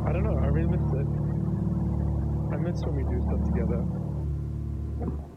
I don't know. I really miss it. I miss when we do stuff together.